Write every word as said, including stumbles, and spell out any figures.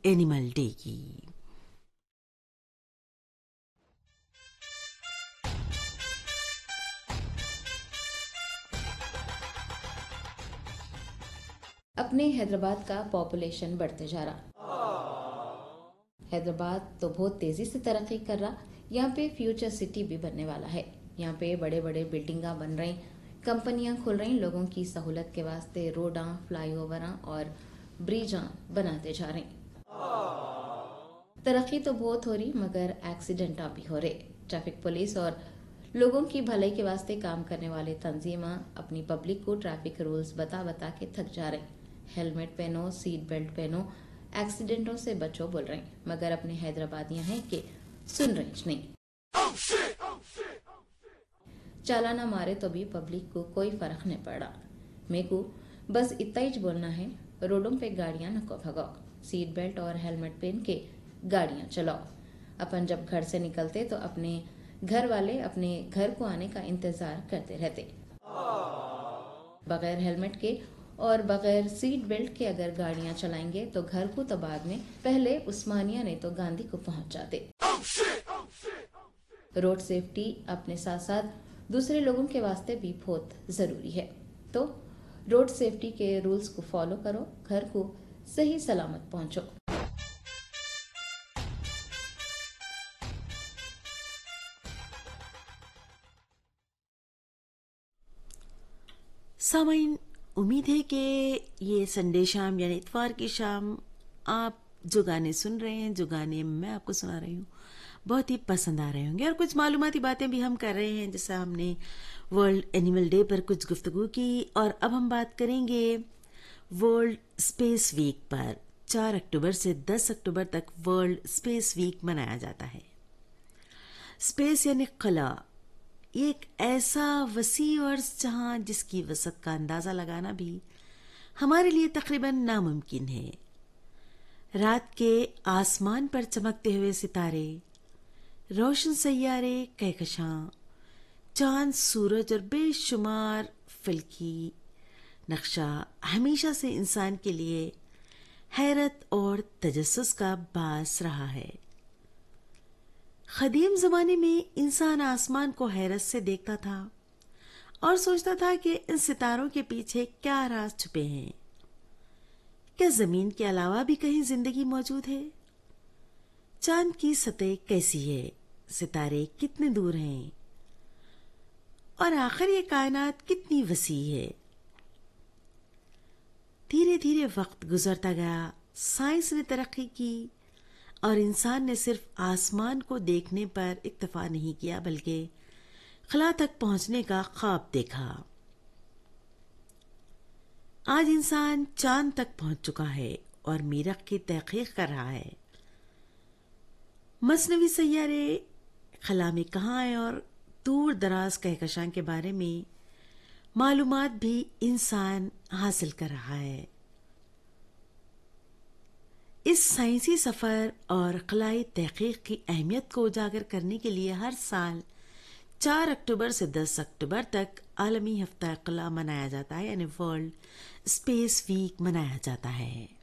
Animal day کی۔ اپنے حیدرآباد کا پاپولیشن بڑھتے جا رہا۔ حیدرآباد تو بہت تیزی سے ترقی کر رہا، یہاں پہ فیوچر سٹی بھی بننے والا ہے۔ یہاں پہ بڑے بڑے بلڈنگاں بن رہی، کمپنیاں کھل رہی، لوگوں کی سہولت کے واسطے روڈاں، فلائی اووراں اور بریجاں بناتے جا رہے۔ ترقی تو بہت ہو رہی مگر ایکسیڈنٹاں بھی ہو رہے۔ ٹریفک پولیس اور لوگوں کی بھلائی کے واسطے کام کرنے والے تنظیماں اپنی پبلک کو ٹریفک رولز بتا بتا کے تھک جا رہے۔ ہیلمٹ پہنو، سیٹ بیلٹ پہنو، ایکسیڈنٹوں سے بچو بول رہے ہیں، مگر اپنے حیدرآبادیاں ہیں کہ سن رہے نہیں۔ چالانہ مارے تو بھی پبلک کو کوئی فرق نہیں پڑا۔ میرے کو بس اتنا ہی بولنا ہے، روڈوں پہ گاڑیاں نکو بھگاؤ، سیٹ بیلٹ اور ہیلمٹ پہن کے گاڑیاں چلاؤ۔ اپن جب گھر سے نکلتے تو اپنے گھر والے اپنے گھر کو آنے کا انتظار کرتے رہتے۔ بغیر ہیلمٹ کے اور بغیر سیٹ بیلٹ کے اگر گاڑیاں چلائیں گے تو گھر کو تو بعد میں، پہلے عثمانیہ نے تو گاندھی کو پہنچ جاتے۔ روڈ سیفٹی اپنے ساتھ ساتھ دوسرے لوگوں کے واسطے بھی بہت ضروری ہے، تو روڈ سیفٹی کے رولز کو فالو کرو، گھر کو صحیح سلامت پہنچو۔ سامعین، امید ہے کہ یہ سنڈے شام یعنی اتوار کی شام آپ جو گانے سن رہے ہیں، جو گانے میں آپ کو سنا رہی ہوں، بہت ہی پسند آ رہے ہوں گے، اور کچھ معلوماتی باتیں بھی ہم کر رہے ہیں، جیسے ہم نے ورلڈ اینیمل ڈے پر کچھ گفتگو کی، اور اب ہم بات کریں گے ورلڈ اسپیس ویک پر۔ چار اکتوبر سے دس اکتوبر تک ورلڈ اسپیس ویک منایا جاتا ہے۔ اسپیس یعنی خلا، یہ ایک ایسا وسیع عرص جہاں جس کی وسعت کا اندازہ لگانا بھی ہمارے لیے تقریباً ناممکن ہے۔ رات کے آسمان پر چمکتے ہوئے ستارے، روشن سیارے، کہکشاں، چاند، سورج اور بے شمار فلکی نقشہ ہمیشہ سے انسان کے لیے حیرت اور تجسس کا باعث رہا ہے۔ قدیم زمانے میں انسان آسمان کو حیرت سے دیکھتا تھا اور سوچتا تھا کہ ان ستاروں کے پیچھے کیا راز چھپے ہیں۔ کیا زمین کے علاوہ بھی کہیں زندگی موجود ہے؟ چاند کی سطح کیسی ہے؟ ستارے کتنے دور ہیں؟ اور آخر یہ کائنات کتنی وسیع ہے؟ دھیرے دھیرے وقت گزرتا گیا، سائنس نے ترقی کی، اور انسان نے صرف آسمان کو دیکھنے پر اکتفا نہیں کیا بلکہ خلا تک پہنچنے کا خواب دیکھا۔ آج انسان چاند تک پہنچ چکا ہے اور مریخ کی تحقیق کر رہا ہے۔ مصنوعی سیارے خلا میں کہاں ہیں اور دور دراز کہکشاں کے بارے میں معلومات بھی انسان حاصل کر رہا ہے۔ اس سائنسی سفر اور خلائی تحقیق کی اہمیت کو اجاگر کرنے کے لیے ہر سال چار اکتوبر سے دس اکتوبر تک عالمی ہفتہ خلا منایا جاتا ہے، یعنی ورلڈ اسپیس ویک منایا جاتا ہے۔